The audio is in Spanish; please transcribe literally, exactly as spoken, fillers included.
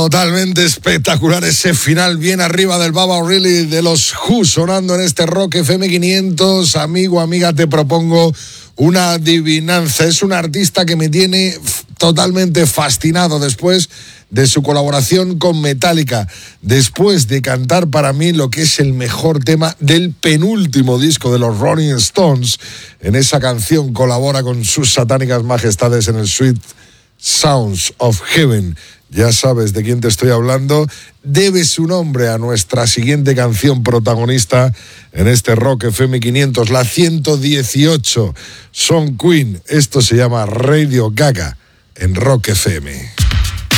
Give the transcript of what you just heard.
Totalmente espectacular ese final bien arriba del Baba O'Reilly de los Who sonando en este Rock F M quinientos. Amigo, amiga, te propongo una adivinanza. Es un artista que me tiene totalmente fascinado después de su colaboración con Metallica, después de cantar para mí lo que es el mejor tema del penúltimo disco de los Rolling Stones. En esa canción colabora con sus satánicas majestades en el Sweet Sounds of Heaven. Ya sabes de quién te estoy hablando. Debe su nombre a nuestra siguiente canción protagonista en este Rock F M quinientos, la ciento dieciocho. Son Queen. Esto se llama Radio Gaga en Rock F M.